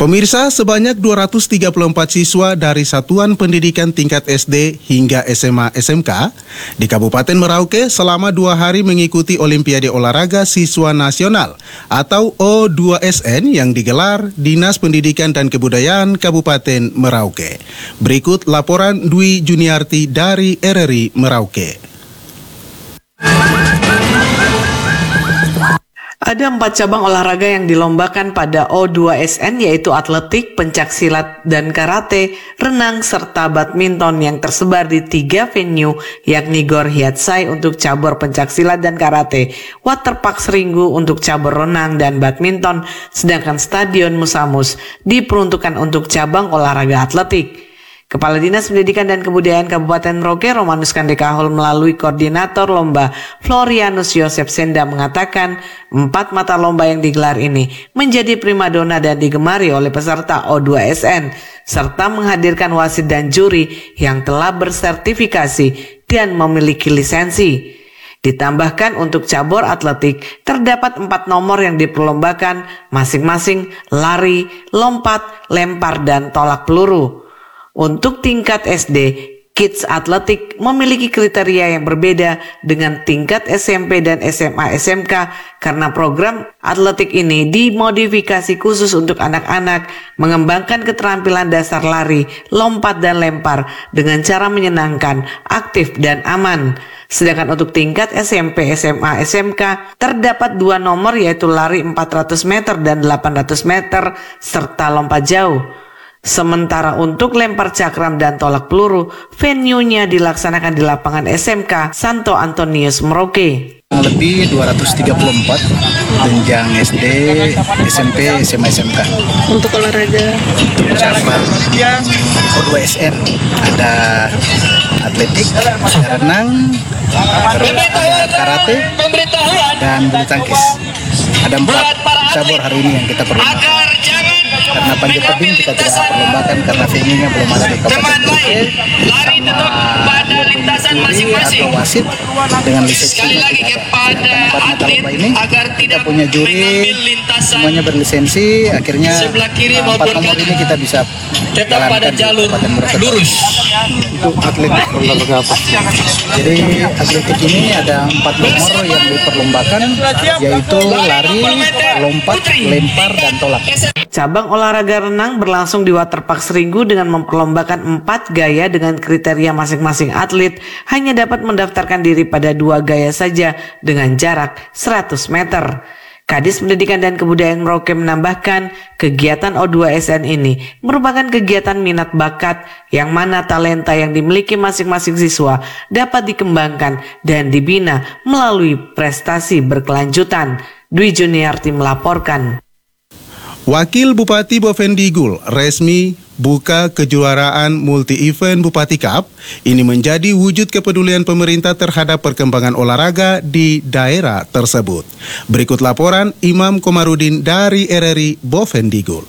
Pemirsa, sebanyak 234 siswa dari Satuan Pendidikan Tingkat SD hingga SMA SMK di Kabupaten Merauke selama 2 hari mengikuti Olimpiade Olahraga Siswa Nasional atau O2SN yang digelar Dinas Pendidikan dan Kebudayaan Kabupaten Merauke. Berikut laporan Dwi Juniarti dari RRI Merauke. Ada 4 cabang olahraga yang dilombakan pada O2SN, yaitu atletik, pencaksilat dan karate, renang, serta badminton yang tersebar di 3 venue, yakni Gor Hiatsai untuk cabur pencaksilat dan karate, Waterpark Seringgu untuk cabur renang dan badminton, sedangkan Stadion Musamus diperuntukkan untuk cabang olahraga atletik. Kepala Dinas Pendidikan dan Kebudayaan Kabupaten Merauke, Romanus Kandekahul, melalui koordinator lomba Florianus Yosef Senda mengatakan 4 mata lomba yang digelar ini menjadi primadona dan digemari oleh peserta O2SN, serta menghadirkan wasit dan juri yang telah bersertifikasi dan memiliki lisensi. Ditambahkan untuk cabur atletik, terdapat 4 nomor yang diperlombakan, masing-masing lari, lompat, lempar, dan tolak peluru. Untuk tingkat SD, Kids Atletik memiliki kriteria yang berbeda dengan tingkat SMP dan SMA SMK karena program atletik ini dimodifikasi khusus untuk anak-anak, mengembangkan keterampilan dasar lari, lompat, dan lempar dengan cara menyenangkan, aktif, dan aman. Sedangkan untuk tingkat SMP, SMA, SMK terdapat 2 nomor, yaitu lari 400 meter dan 800 meter serta lompat jauh. Sementara untuk lempar cakram dan tolak peluru, venue-nya dilaksanakan di lapangan SMK Santo Antonius Merauke. Lebih 234 jenjang SD, SMP, SMA, SMK. Untuk olahraga? Untuk cabang O2SN ada atletik, renang, ada karate, dan bulu tangkis. Ada 4 cabur hari ini yang kita perlombakan. Karena Panjat Tebing kita tidak perlombakan karena venue-nya belum ada di Kabupaten Merauke, sama juri atau wasit dengan lisensi tidak ada. Dan 4 mata lomba ini kita punya juri, semuanya berlisensi, akhirnya 4 nomor ini kita bisa jalankan di Kabupaten Merauke. Untuk atletik olahraga apa? Jadi atletik ini ada 4 nomor yang diperlombakan, yaitu lari, lompat, lempar, dan tolak. Cabang olahraga renang berlangsung di Waterpark Seringgu dengan memperlombakan 4 gaya dengan kriteria masing-masing atlet hanya dapat mendaftarkan diri pada 2 gaya saja dengan jarak 100 meter. Kadis Pendidikan dan Kebudayaan Merauke menambahkan kegiatan O2SN ini merupakan kegiatan minat bakat yang mana talenta yang dimiliki masing-masing siswa dapat dikembangkan dan dibina melalui prestasi berkelanjutan. Dwi Juniarti melaporkan. Wakil Bupati Bovendigul resmi buka kejuaraan multi-event Bupati Cup. Ini menjadi wujud kepedulian pemerintah terhadap perkembangan olahraga di daerah tersebut. Berikut laporan Imam Komarudin dari RRI Bovendigul.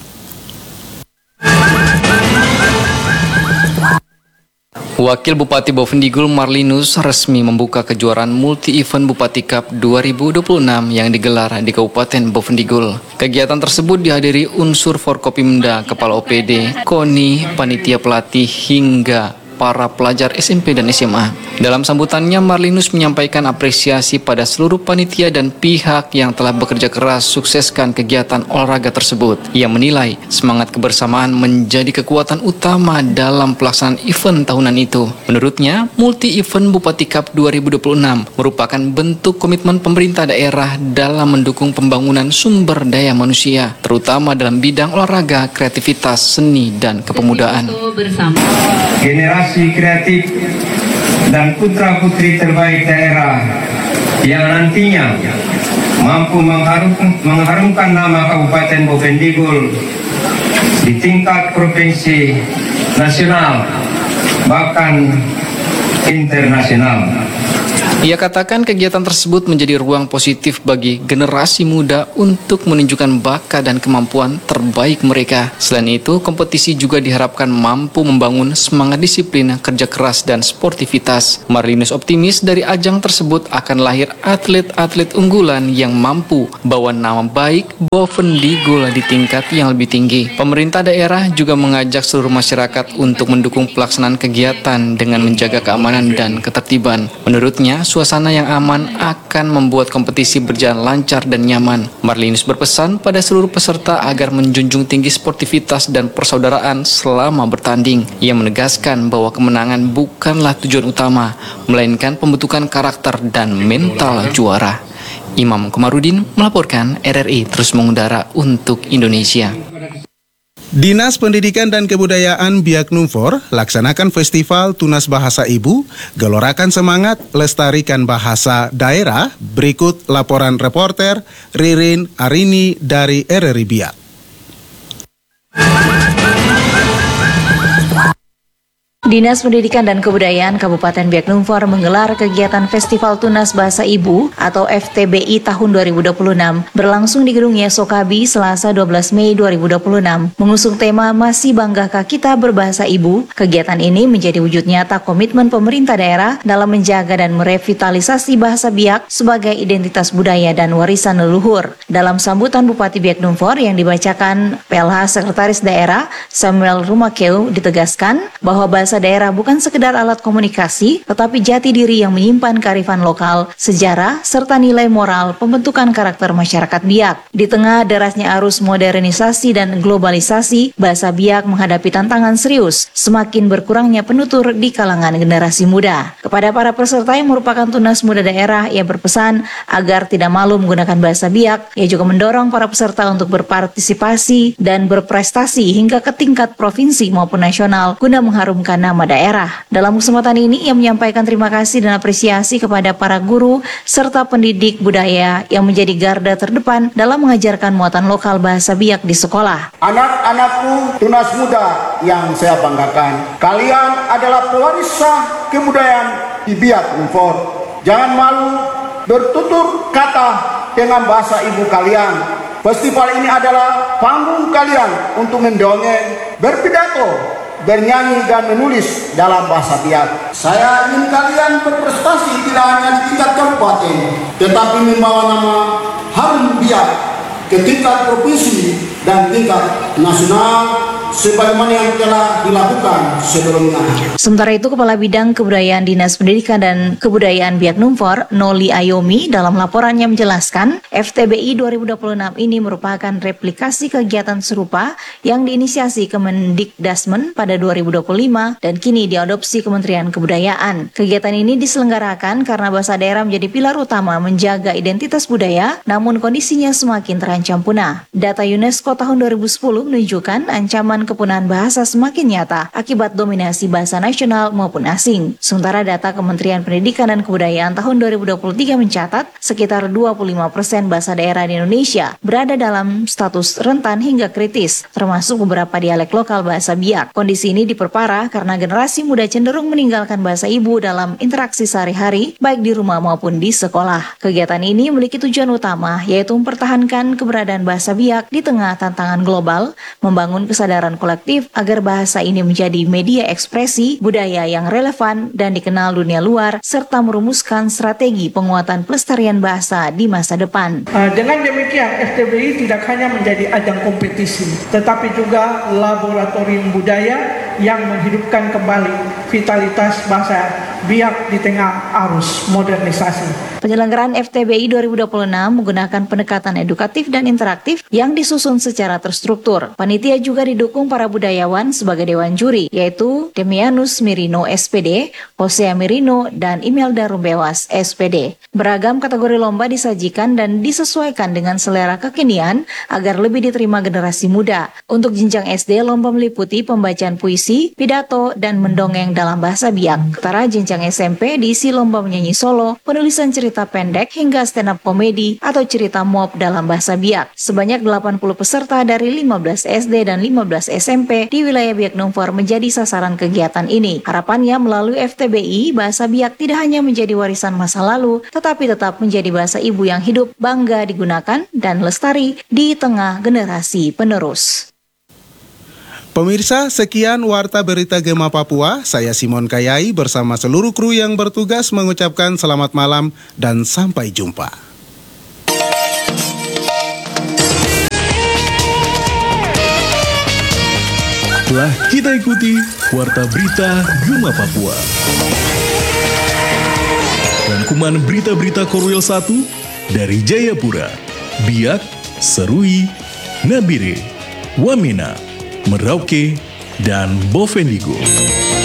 Wakil Bupati Bovendigul Marlinus resmi membuka kejuaraan multi-event Bupati Cup 2026 yang digelar di Kabupaten Bovendigul. Kegiatan tersebut dihadiri unsur Forkopimda, Kepala OPD, KONI, panitia pelatih hingga para pelajar SMP dan SMA. Dalam sambutannya, Marlinus menyampaikan apresiasi pada seluruh panitia dan pihak yang telah bekerja keras sukseskan kegiatan olahraga tersebut. Ia menilai semangat kebersamaan menjadi kekuatan utama dalam pelaksanaan event tahunan itu. Menurutnya, multi-event Bupati Cup 2026 merupakan bentuk komitmen pemerintah daerah dalam mendukung pembangunan sumber daya manusia, terutama dalam bidang olahraga, kreativitas, seni, dan kepemudaan. Generasi kreatif dan putra-putri terbaik daerah yang nantinya mampu mengharumkan nama Kabupaten Bovendigul di tingkat provinsi, nasional, bahkan internasional. Ia katakan kegiatan tersebut menjadi ruang positif bagi generasi muda untuk menunjukkan bakat dan kemampuan terbaik mereka. Selain itu, kompetisi juga diharapkan mampu membangun semangat disiplin, kerja keras, dan sportivitas. Marlinus optimis dari ajang tersebut akan lahir atlet-atlet unggulan yang mampu bawa nama baik Bovendigul di tingkat yang lebih tinggi. Pemerintah daerah juga mengajak seluruh masyarakat untuk mendukung pelaksanaan kegiatan dengan menjaga keamanan dan ketertiban. Menurutnya, suasana yang aman akan membuat kompetisi berjalan lancar dan nyaman. Marlinus berpesan pada seluruh peserta agar menjunjung tinggi sportivitas dan persaudaraan selama bertanding. Ia menegaskan bahwa kemenangan bukanlah tujuan utama, melainkan pembentukan karakter dan mental juara. Imam Komarudin melaporkan, RRI terus mengudara untuk Indonesia. Dinas Pendidikan dan Kebudayaan Biak Numfor laksanakan Festival Tunas Bahasa Ibu, gelorakan semangat lestarikan bahasa daerah. Berikut laporan reporter Ririn Arini dari RRI Biak. Dinas Pendidikan dan Kebudayaan Kabupaten Biak Numfor menggelar kegiatan Festival Tunas Bahasa Ibu atau FTBI tahun 2026 berlangsung di Gedung Yesokabi Selasa 12 Mei 2026. Mengusung tema Masih Banggahkah Kita Berbahasa Ibu, kegiatan ini menjadi wujud nyata komitmen pemerintah daerah dalam menjaga dan merevitalisasi bahasa Biak sebagai identitas budaya dan warisan leluhur. Dalam sambutan Bupati Biak Numfor yang dibacakan PLH Sekretaris Daerah Samuel Rumakeu ditegaskan bahwa bahasa daerah bukan sekedar alat komunikasi, tetapi jati diri yang menyimpan kearifan lokal, sejarah, serta nilai moral pembentukan karakter masyarakat Biak. Di tengah derasnya arus modernisasi dan globalisasi, bahasa Biak menghadapi tantangan serius, semakin berkurangnya penutur di kalangan generasi muda. Kepada para peserta yang merupakan tunas muda daerah, ia berpesan agar tidak malu menggunakan bahasa Biak. Ia juga mendorong para peserta untuk berpartisipasi dan berprestasi hingga ke tingkat provinsi maupun nasional guna mengharumkan nama daerah. Dalam kesempatan ini, ia menyampaikan terima kasih dan apresiasi kepada para guru serta pendidik budaya yang menjadi garda terdepan dalam mengajarkan muatan lokal bahasa Biak di sekolah. Anak-anakku tunas muda yang saya banggakan, kalian adalah pewaris sah kebudayaan di Biak Numfor. Jangan malu bertutur kata dengan bahasa ibu kalian. Festival ini adalah panggung kalian untuk mendongeng, berpidato, bernyanyi dan menulis dalam bahasa Biak. Saya ingin kalian berprestasi tidak hanya di tingkat kabupaten, tetapi membawa nama harum Biak ke tingkat provinsi dan tingkat nasional sebagaimana yang telah dilakukan sebelumnya. Sementara itu, Kepala Bidang Kebudayaan Dinas Pendidikan dan Kebudayaan Biak Numfor, Noli Ayomi, dalam laporannya menjelaskan, FTBI 2026 ini merupakan replikasi kegiatan serupa yang diinisiasi Kemendikdasmen pada 2025 dan kini diadopsi Kementerian Kebudayaan. Kegiatan ini diselenggarakan karena bahasa daerah menjadi pilar utama menjaga identitas budaya, namun kondisinya semakin terancam punah. Data UNESCO tahun 2010 menunjukkan ancaman kepunahan bahasa semakin nyata akibat dominasi bahasa nasional maupun asing. Sementara data Kementerian Pendidikan dan Kebudayaan tahun 2023 mencatat sekitar 25% bahasa daerah di Indonesia berada dalam status rentan hingga kritis, termasuk beberapa dialek lokal bahasa Biak. Kondisi ini diperparah karena generasi muda cenderung meninggalkan bahasa ibu dalam interaksi sehari-hari, baik di rumah maupun di sekolah. Kegiatan ini memiliki tujuan utama, yaitu mempertahankan keberadaan bahasa Biak di tengah tantangan global, membangun kesadaran kolektif agar bahasa ini menjadi media ekspresi budaya yang relevan dan dikenal dunia luar, serta merumuskan strategi penguatan pelestarian bahasa di masa depan. Dengan demikian, FTBI tidak hanya menjadi ajang kompetisi, tetapi juga laboratorium budaya yang menghidupkan kembali vitalitas bahasa Biak di tengah arus modernisasi. Penyelenggaraan FTBI 2026 menggunakan pendekatan edukatif dan interaktif yang disusun secara terstruktur. Panitia juga didukung para budayawan sebagai dewan juri, yaitu Demianus Mirino SPD, Hosea Mirino, dan Imelda Rumbewas SPD. Beragam kategori lomba disajikan dan disesuaikan dengan selera kekinian agar lebih diterima generasi muda. Untuk jenjang SD, lomba meliputi pembacaan puisi puisi, pidato, dan mendongeng dalam bahasa Biak. Setara jenjang SMP diisi lomba menyanyi solo, penulisan cerita pendek, hingga stand up komedi atau cerita muap dalam bahasa Biak. Sebanyak 80 peserta dari 15 SD dan 15 SMP di wilayah Biak Numfor menjadi sasaran kegiatan ini. Harapannya melalui FTBI, bahasa Biak tidak hanya menjadi warisan masa lalu, tetapi tetap menjadi bahasa ibu yang hidup, bangga digunakan, dan lestari di tengah generasi penerus. Pemirsa, sekian Warta Berita Gema Papua. Saya Simon Kayai bersama seluruh kru yang bertugas mengucapkan selamat malam dan sampai jumpa. Telah kita ikuti Warta Berita Gema Papua. Rangkuman berita-berita Korwil 1 dari Jayapura, Biak, Serui, Nabire, Wamena, Merauke, dan Bovendigul.